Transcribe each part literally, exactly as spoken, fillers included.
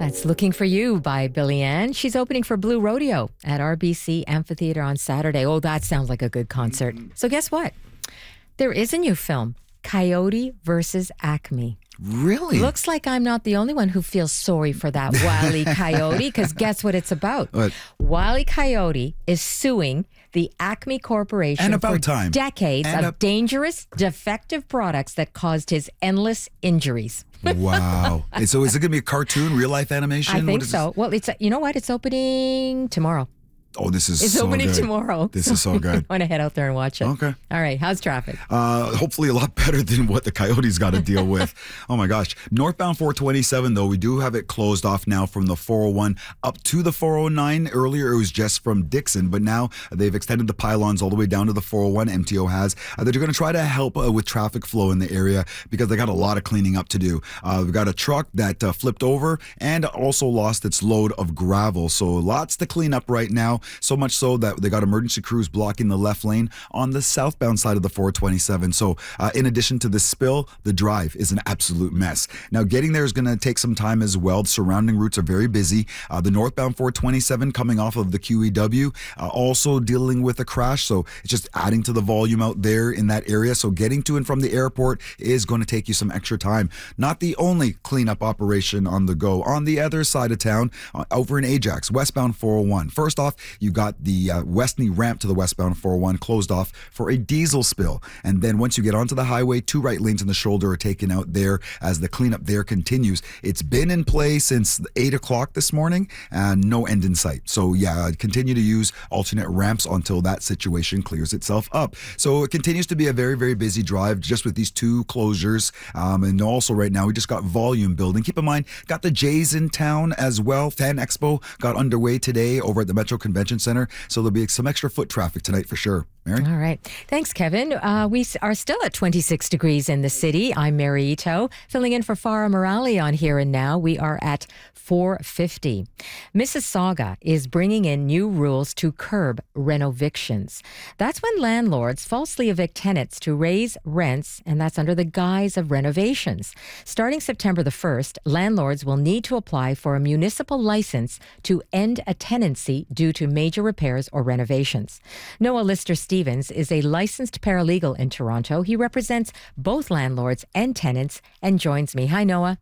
That's Looking for You by Billie Ann. She's opening for Blue Rodeo at R B C Amphitheater on Saturday. Oh, that sounds like a good concert. So guess what? There is a new film, Coyote versus Acme. Really? Looks like I'm not the only one who feels sorry for that Wile E. Coyote, because guess what it's about? What? Wile E. Coyote is suing the Acme Corporation And about for time. decades And of a- dangerous, defective products that caused his endless injuries. Wow. And so is it going to be a cartoon, real life animation? I What think is so. Well, it's you know what? It's opening tomorrow. This? Oh, this is It's so opening good. tomorrow. This is so good. I want to head out there and watch it. Okay. All right. How's traffic? Uh, hopefully a lot better than what the Coyotes got to deal with. Oh my gosh. Northbound four twenty-seven, though, we do have it closed off now from the four oh one up to the four oh nine. Earlier it was just from Dixon, but now they've extended the pylons all the way down to the four oh one. M T O has. Uh, they're going to try to help uh, with traffic flow in the area because they got a lot of cleaning up to do. Uh, we've got a truck that uh, flipped over and also lost its load of gravel. So lots to clean up right now. So much so that they got emergency crews blocking the left lane on the southbound side of the four twenty-seven. So uh, in addition to the spill, the drive is an absolute mess. Now getting there is going to take some time as well. The surrounding routes are very busy. Uh, the northbound four twenty-seven coming off of the Q E W uh, also dealing with a crash. So it's just adding to the volume out there in that area. So getting to and from the airport is going to take you some extra time. Not the only cleanup operation on the go. On the other side of town, uh, over in Ajax, westbound four oh one. First off, you got the uh, Westney ramp to the westbound four oh one closed off for a diesel spill. And then once you get onto the highway, two right lanes in the shoulder are taken out there as the cleanup there continues. It's been in play since eight o'clock this morning and no end in sight. So yeah, continue to use alternate ramps until that situation clears itself up. So it continues to be a very, very busy drive just with these two closures. Um, and also right now we just got volume building. Keep in mind, got the Jays in town as well. Fan Expo got underway today over at the Metro Convention Center. So there'll be some extra foot traffic tonight for sure. Mary? All right. Thanks, Kevin. Uh, we s- are still at twenty-six degrees in the city. I'm Mary Ito, filling in for Farah Morali on Here and Now. We are at four fifty. Mississauga is bringing in new rules to curb renovictions. That's when landlords falsely evict tenants to raise rents, and that's under the guise of renovations. Starting September the first, landlords will need to apply for a municipal license to end a tenancy due to major repairs or renovations. Noah Lister-Stevens is a licensed paralegal in Toronto. He represents both landlords and tenants and joins me. Hi, Noah.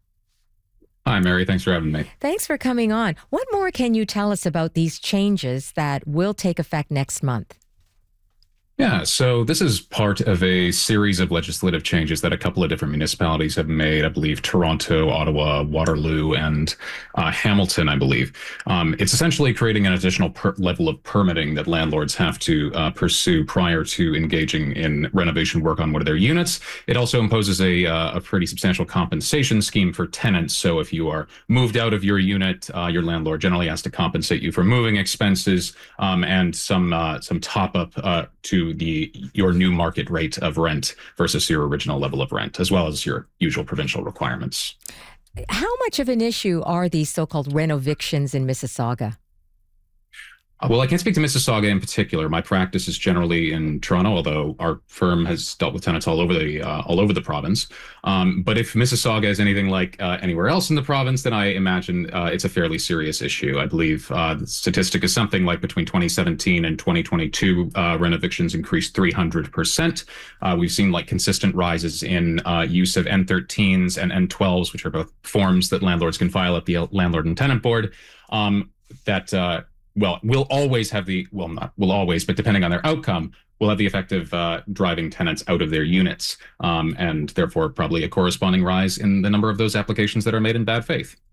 Hi, Mary. Thanks for having me. Thanks for coming on. What more can you tell us about these changes that will take effect next month? Yeah, so this is part of a series of legislative changes that a couple of different municipalities have made. I believe Toronto, Ottawa, Waterloo, and uh, Hamilton, I believe. Um, it's essentially creating an additional per- level of permitting that landlords have to uh, pursue prior to engaging in renovation work on one of their units. It also imposes a, uh, a pretty substantial compensation scheme for tenants. So if you are moved out of your unit, uh, your landlord generally has to compensate you for moving expenses um, and some uh, some top up uh, to the your new market rate of rent versus your original level of rent, as well as your usual provincial requirements. How much of an issue are these so-called renovictions in Mississauga? Uh, Well, I can't speak to Mississauga in particular. My practice is generally in Toronto, although our firm has dealt with tenants all over the uh, all over the province. Um, but if Mississauga is anything like uh, anywhere else in the province, then I imagine uh, it's a fairly serious issue. I believe uh, the statistic is something like between twenty seventeen and twenty twenty-two, uh, renovictions increased three hundred percent. Uh, we've seen like consistent rises in uh, use of N thirteens and N twelves, which are both forms that landlords can file at the Landlord and Tenant Board. Um, that uh, well, will always have the, well, not will always, but depending on their outcome, will have the effect of uh, driving tenants out of their units, um, and therefore probably a corresponding rise in the number of those applications that are made in bad faith.